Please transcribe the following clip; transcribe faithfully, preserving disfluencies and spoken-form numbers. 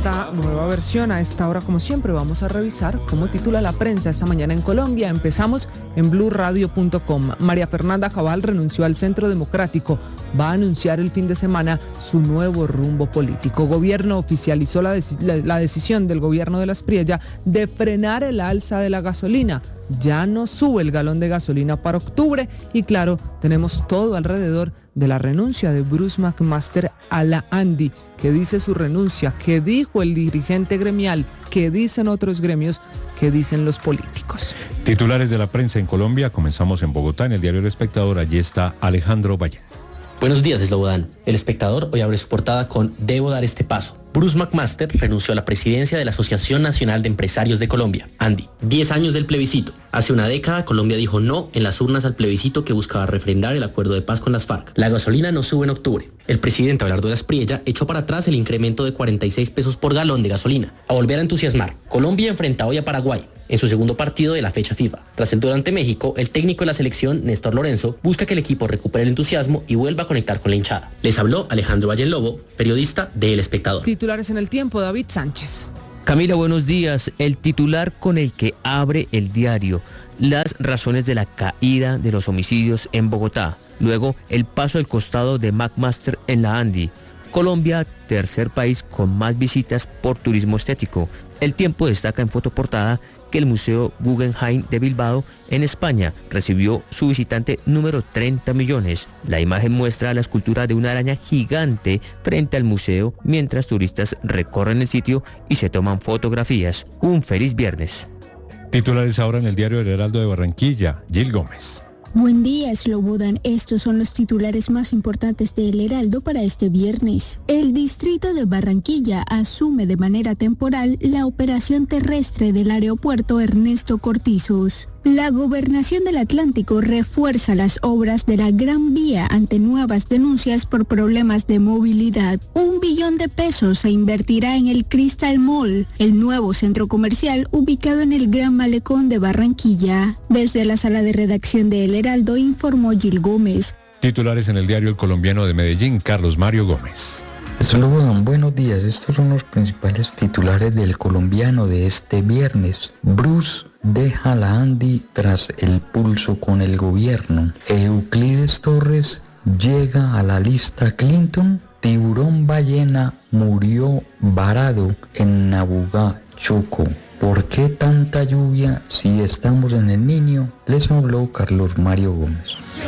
esta nueva versión. A esta hora, como siempre, vamos a revisar cómo titula la prensa esta mañana en Colombia. Empezamos en blue radio punto com. María Fernanda Cabal renunció al Centro Democrático. Va a anunciar el fin de semana su nuevo rumbo político. Gobierno oficializó la, dec- la, la decisión del gobierno de las Priella de frenar el alza de la gasolina. Ya no sube el galón de gasolina para octubre y claro, tenemos todo alrededor de la renuncia de Bruce McMaster a la ANDI. ¿Qué dice su renuncia? ¿Qué dijo el dirigente gremial? ¿Qué dicen otros gremios? ¿Qué dicen los políticos? Titulares de la prensa en Colombia. Comenzamos en Bogotá, en el diario El Espectador. Allí está Alejandro Valle. Buenos días, Slobodan. El Espectador hoy abre su portada con "Debo dar este paso". Bruce McMaster renunció a la presidencia de la Asociación Nacional de Empresarios de Colombia, ANDI. Diez años del plebiscito. Hace una década, Colombia dijo no en las urnas al plebiscito que buscaba refrendar el acuerdo de paz con las FARC. La gasolina no sube en octubre. El presidente Abelardo Díaz Priella echó para atrás el incremento de cuarenta y seis pesos por galón de gasolina. A volver a entusiasmar, Colombia enfrenta hoy a Paraguay en su segundo partido de la fecha FIFA. Tras el duelo ante México, el técnico de la selección, Néstor Lorenzo, busca que el equipo recupere el entusiasmo y vuelva a conectar con la hinchada. Les habló Alejandro Valle Lobo, periodista de El Espectador. Titulares en el tiempo, David Sánchez. Camila, buenos días. El titular con el que abre el diario: las razones de la caída de los homicidios en Bogotá. Luego, el paso al costado de McMaster en la ANDI. Colombia, tercer país con más visitas por turismo estético. El Tiempo destaca en fotoportada que el Museo Guggenheim de Bilbao, en España, recibió su visitante número treinta millones. La imagen muestra la escultura de una araña gigante frente al museo mientras turistas recorren el sitio y se toman fotografías. Un feliz viernes. Titulares ahora en el diario El Heraldo de Barranquilla. Gil Gómez. Buen día, Slobodan. Estos son los titulares más importantes de El Heraldo para este viernes. El distrito de Barranquilla asume de manera temporal la operación terrestre del aeropuerto Ernesto Cortizos. La Gobernación del Atlántico refuerza las obras de la Gran Vía ante nuevas denuncias por problemas de movilidad. Un billón de pesos se invertirá en el Crystal Mall, el nuevo centro comercial ubicado en el Gran Malecón de Barranquilla. Desde la sala de redacción de El Heraldo informó Gil Gómez. Titulares en el diario El Colombiano de Medellín. Carlos Mario Gómez. Slobodan, buenos días. Estos son los principales titulares del Colombiano de este viernes. Bruce deja la ANDI tras el pulso con el gobierno. Euclides Torres llega a la lista Clinton. Tiburón ballena murió varado en Nabugá, Chocó. ¿Por qué tanta lluvia si estamos en El Niño? Les habló Carlos Mario Gómez.